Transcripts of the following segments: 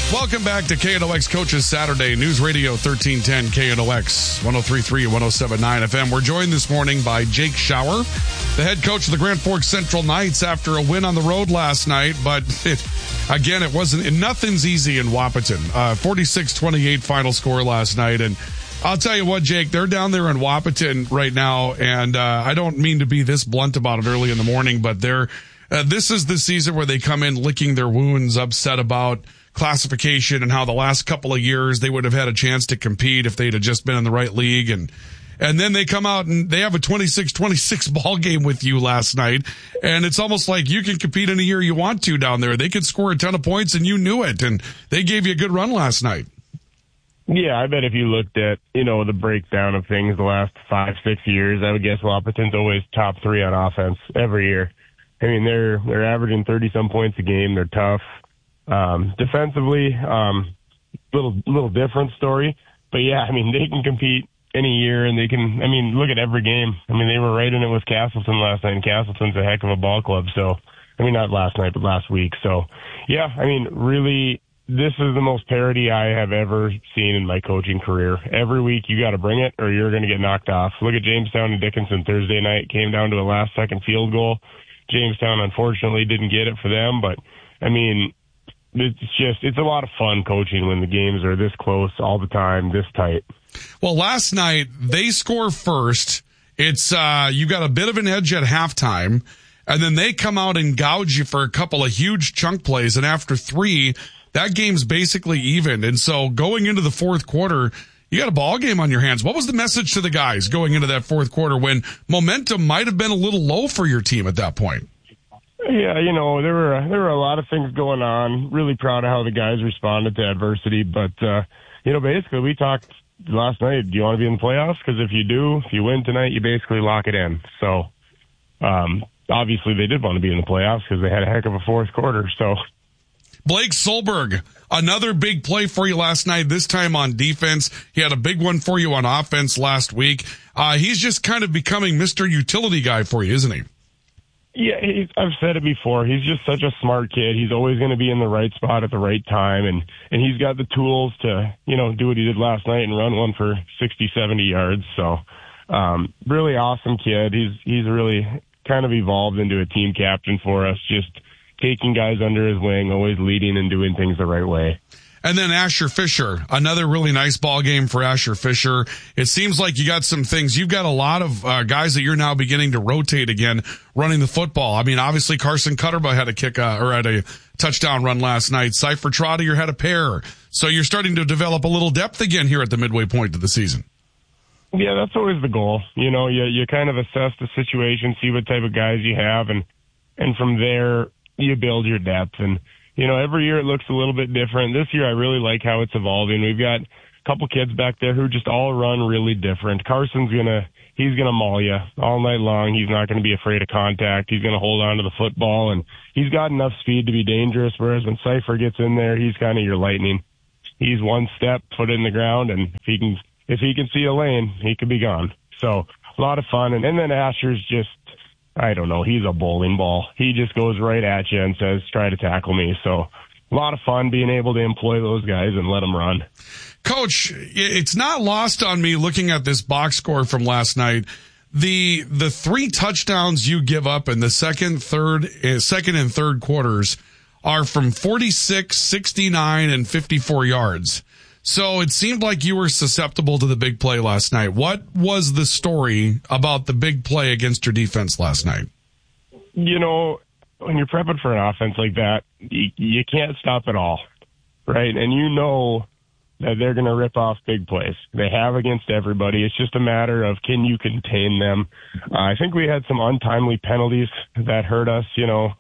Welcome back to KNOX Coaches Saturday, News Radio 1310 KNOX, 103.3 and 107.9 FM. We're joined this morning by Jake Schauer, the head coach of the Grand Forks Central Knights after a win on the road last night. But nothing's easy in Wahpeton. 46-28 final score last night. And I'll tell you what, Jake, they're down there in Wahpeton right now. And I don't mean to be this blunt about it early in the morning, but this is the season where they come in licking their wounds, upset about classification and how the last couple of years they would have had a chance to compete if they'd have just been in the right league. And then they come out and they have a 26-26 ball game with you last night. And it's almost like you can compete any year you want to down there. They could score a ton of points and you knew it. And they gave you a good run last night. Yeah, I bet if you looked at, the breakdown of things the last 5-6 years, I would guess Wahpeton's always top 3 on offense every year. I mean, they're averaging 30-some points a game. They're tough. Defensively, little different story. But yeah, I mean, they can compete any year and look at every game. I mean, they were right in it with Castleton last night, and Castleton's a heck of a ball club. So, not last night, but last week. So, yeah, really, this is the most parity I have ever seen in my coaching career. Every week you got to bring it or you're going to get knocked off. Look at Jamestown and Dickinson Thursday night. Came down to a last-second field goal. Jamestown, unfortunately, didn't get it for them, but, it's a lot of fun coaching when the games are this close all the time, this tight. Well, last night they score first. It's you got a bit of an edge at halftime, and then they come out and gouge you for a couple of huge chunk plays, and after 3, that game's basically even. And so going into the fourth quarter, you got a ball game on your hands. What was the message to the guys going into that fourth quarter when momentum might have been a little low for your team at that point? Yeah, there were a lot of things going on. Really proud of how the guys responded to adversity. But, basically we talked last night, do you want to be in the playoffs? Because if you win tonight, you basically lock it in. So, obviously they did want to be in the playoffs because they had a heck of a fourth quarter. So, Blake Solberg, another big play for you last night, this time on defense. He had a big one for you on offense last week. He's just kind of becoming Mr. Utility guy for you, isn't he? Yeah, I've said it before. He's just such a smart kid. He's always going to be in the right spot at the right time, and he's got the tools to, do what he did last night and run one for 60, 70 yards. So, really awesome kid. He's really kind of evolved into a team captain for us, just taking guys under his wing, always leading and doing things the right way. And then Asher Fisher, another really nice ball game for Asher Fisher. It seems like you got some things. You've got a lot of guys that you're now beginning to rotate again, running the football. Obviously Carson Cutterba had a touchdown run last night. Cypher Trotter had a pair. So you're starting to develop a little depth again here at the midway point of the season. Yeah, that's always the goal. You kind of assess the situation, see what type of guys you have, and from there you build your depth. And every year it looks a little bit different. This year I really like how it's evolving. We've got a couple kids back there who just all run really different. Carson's he's gonna maul you all night long. He's not gonna be afraid of contact. He's gonna hold on to the football, and he's got enough speed to be dangerous. Whereas when Cypher gets in there, he's kind of your lightning. He's one step, foot in the ground, and if he can see a lane, he could be gone. So a lot of fun. And then Asher's just, I don't know, he's a bowling ball. He just goes right at you and says, try to tackle me. So a lot of fun being able to employ those guys and let them run. Coach, it's not lost on me looking at this box score from last night. The 3 touchdowns you give up in the second and third quarters are from 46, 69, and 54 yards. So it seemed like you were susceptible to the big play last night. What was the story about the big play against your defense last night? When you're prepping for an offense like that, you can't stop at all, right? And that they're going to rip off big plays. They have against everybody. It's just a matter of, can you contain them? I think we had some untimely penalties that hurt us.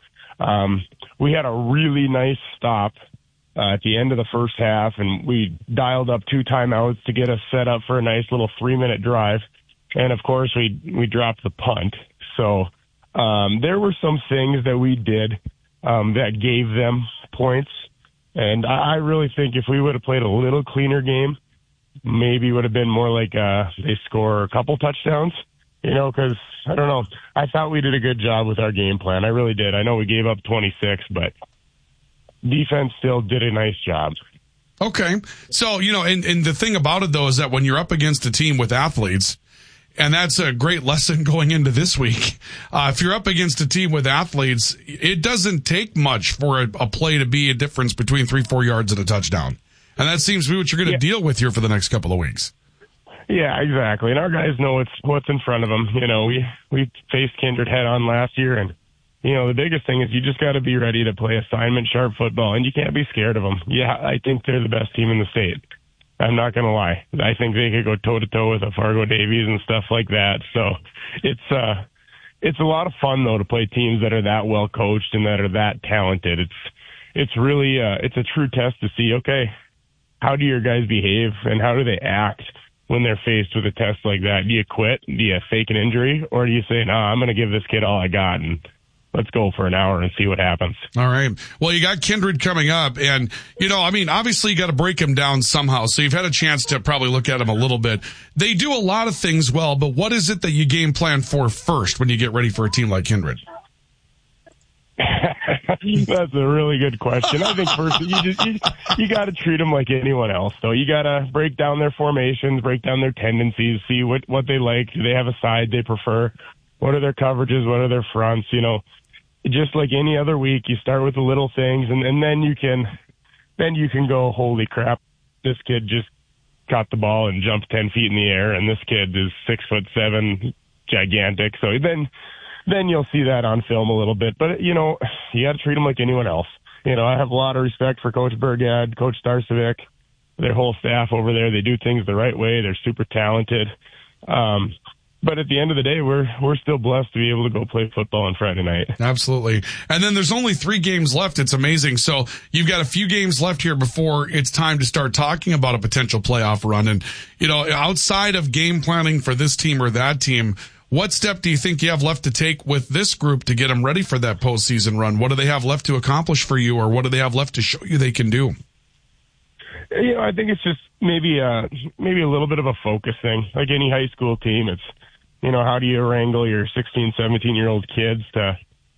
We had a really nice stop at the end of the first half, and we dialed up 2 timeouts to get us set up for a nice little 3-minute drive. And of course, we dropped the punt. So there were some things that we did that gave them points. And I really think if we would have played a little cleaner game, maybe it would have been more like they score a couple touchdowns, because I don't know. I thought we did a good job with our game plan. I really did. I know we gave up 26, but defense still did a nice job. Okay. So, and the thing about it, though, is that when you're up against a team with athletes, and that's a great lesson going into this week, if you're up against a team with athletes, it doesn't take much for a play to be a difference between 3-4 yards and a touchdown. And that seems to be what you're going to deal with here for the next couple of weeks. Yeah, exactly. And our guys know what's in front of them. We faced Kindred head on last year, and the biggest thing is you just got to be ready to play assignment sharp football, and you can't be scared of them. Yeah, I think they're the best team in the state. I'm not going to lie. I think they could go toe to toe with a Fargo Davies and stuff like that. So it's a lot of fun though to play teams that are that well coached and that are that talented. It's really it's a true test to see, okay, how do your guys behave and how do they act when they're faced with a test like that? Do you quit? Do you fake an injury? Or do you say, no, I'm going to give this kid all I got and let's go for an hour and see what happens? All right. Well, you got Kindred coming up and, obviously you got to break them down somehow. So you've had a chance to probably look at them a little bit. They do a lot of things well, but what is it that you game plan for first when you get ready for a team like Kindred? That's a really good question. I think first you got to treat them like anyone else, though. You got to break down their formations, break down their tendencies, see what they like. Do they have a side they prefer? What are their coverages? What are their fronts? Just like any other week, you start with the little things, and then you can go, holy crap, this kid just caught the ball and jumped 10 feet in the air, and this kid is 6'7", gigantic. So then you'll see that on film a little bit. But, you got to treat them like anyone else. I have a lot of respect for Coach Burgad, Coach Starcevic, their whole staff over there. They do things the right way. They're super talented. But at the end of the day, we're still blessed to be able to go play football on Friday night. Absolutely. And then there's only 3 games left. It's amazing. So you've got a few games left here before it's time to start talking about a potential playoff run. And, outside of game planning for this team or that team, what step do you think you have left to take with this group to get them ready for that postseason run? What do they have left to accomplish for you, or what do they have left to show you they can do? I think it's just maybe a little bit of a focus thing. Like any high school team, it's, how do you wrangle your 16, 17-year-old kids to,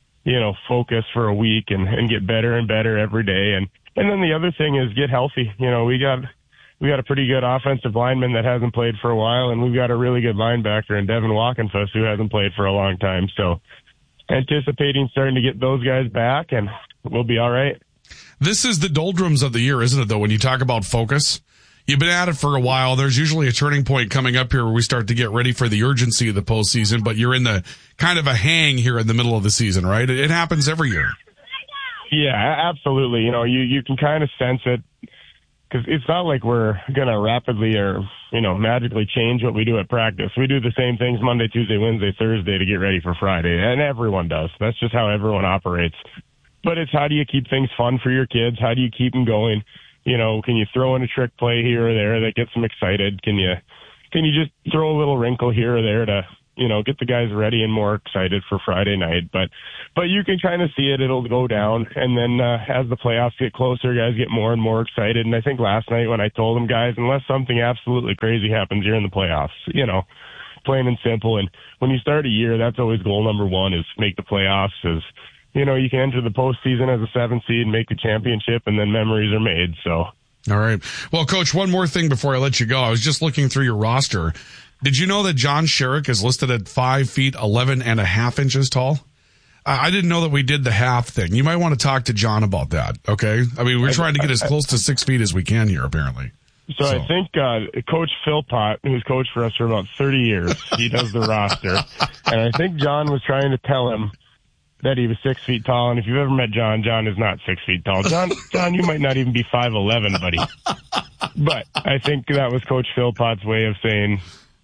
focus for a week and get better and better every day. And then the other thing is get healthy. We got a pretty good offensive lineman that hasn't played for a while, and we've got a really good linebacker in Devin Walkenfuss who hasn't played for a long time. So anticipating starting to get those guys back, and we'll be all right. This is the doldrums of the year, isn't it, though, when you talk about focus? You've been at it for a while. There's usually a turning point coming up here where we start to get ready for the urgency of the postseason, but you're in the kind of a hang here in the middle of the season, right? It happens every year. Yeah, absolutely. You can kind of sense it because it's not like we're going to rapidly or, magically change what we do at practice. We do the same things Monday, Tuesday, Wednesday, Thursday to get ready for Friday, and everyone does. That's just how everyone operates. But it's how do you keep things fun for your kids? How do you keep them going? Can you throw in a trick play here or there that gets them excited? Can you just throw a little wrinkle here or there to, get the guys ready and more excited for Friday night? But you can kind of see it. It'll go down. And then as the playoffs get closer, guys get more and more excited. And I think last night when I told them, guys, unless something absolutely crazy happens, you're in the playoffs, plain and simple. And when you start a year, that's always goal number one, is make the playoffs. You can enter the postseason as a 7th seed and make the championship, and then memories are made. So, all right. Well, Coach, one more thing before I let you go. I was just looking through your roster. Did you know that John Sherrick is listed at 5 feet 11 and a half inches tall? I didn't know that we did the half thing. You might want to talk to John about that. Okay. I mean, we're trying to get as close to 6 feet as we can here, apparently. So I think Coach Philpott, who's coached for us for about 30 years, he does the roster. And I think John was trying to tell him that he was 6 feet tall. And if you've ever met John, John is not 6 feet tall. John, you might not even be 5'11", buddy. But I think that was Coach Philpott's way of saying,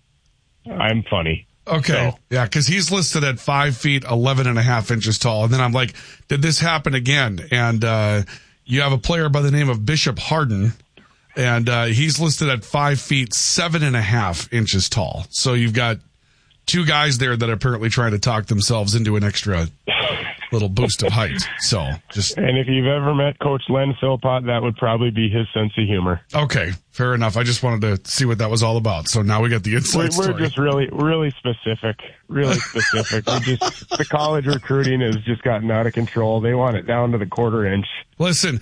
I'm funny. Okay. So. Yeah, because he's listed at 5 feet 11 and a half inches tall. And then I'm like, did this happen again? And you have a player by the name of Bishop Harden, and he's listed at 5 feet 7 and a half inches tall. So you've got 2 guys there that are apparently trying to talk themselves into an extra little boost of height. So just. And if you've ever met Coach Len Philpott, that would probably be his sense of humor. Okay. Fair enough. I just wanted to see what that was all about. So now we got the inside story. We're just really specific. Really specific. The college recruiting has just gotten out of control. They want it down to the quarter inch. Listen,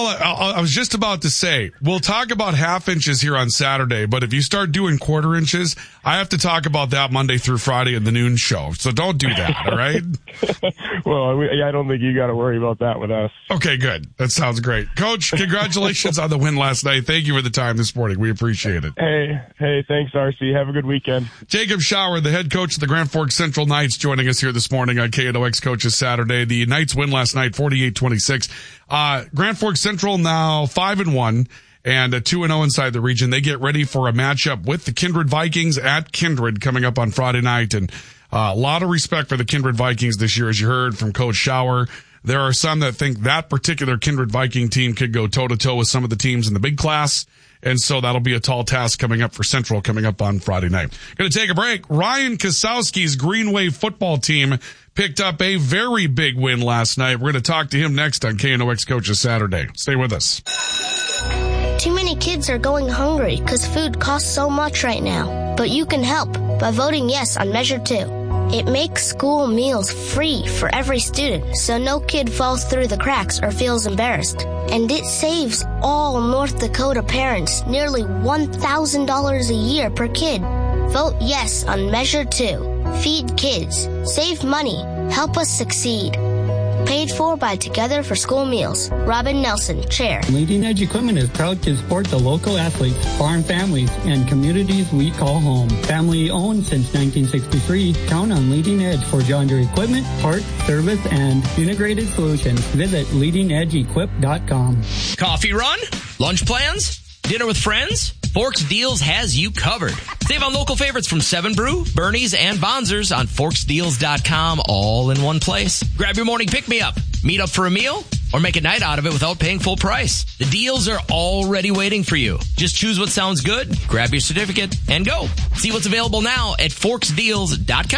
I was just about to say, we'll talk about half inches here on Saturday, but if you start doing quarter inches, I have to talk about that Monday through Friday in the noon show. So don't do that, all right? Well, I don't think you got to worry about that with us. Okay, good. That sounds great. Coach, congratulations on the win last night. Thank you for the time this morning. We appreciate it. Hey, thanks, RC. Have a good weekend. Jacob Schauer, the head coach of the Grand Forks Central Knights, joining us here this morning on KNOX Coaches Saturday. The Knights win last night, 48-26. Grand Forks Central now 5-1 and 2-0 inside the region. They get ready for a matchup with the Kindred Vikings at Kindred coming up on Friday night. And a lot of respect for the Kindred Vikings this year, as you heard from Coach Schauer. There are some that think that particular Kindred Viking team could go toe-to-toe with some of the teams in the big class. And so that'll be a tall task coming up for Central coming up on Friday night. Going to take a break. Ryan Kosowski's Green Wave football team picked up a very big win last night. We're going to talk to him next on KNOX Coaches Saturday. Stay with us. Too many kids are going hungry because food costs so much right now. But you can help by voting yes on Measure 2. It makes school meals free for every student, so no kid falls through the cracks or feels embarrassed. And it saves all North Dakota parents nearly $1,000 a year per kid. Vote yes on Measure 2. Feed kids. Save money. Help us succeed. Paid for by Together for School Meals. Robin Nelson, Chair. Leading Edge Equipment is proud to support the local athletes, farm families, and communities we call home. Family owned since 1963. Count on Leading Edge for John Deere equipment, parts, service, and integrated solutions. Visit leadingedgeequip.com. Coffee run? Lunch plans? Dinner with friends? Forks Deals has you covered. Save on local favorites from 7 Brew, Bernie's, and Bonzer's on forksdeals.com, all in one place. Grab your morning pick-me-up, meet up for a meal, or make a night out of it without paying full price. The deals are already waiting for you. Just choose what sounds good, grab your certificate, and go. See what's available now at forksdeals.com.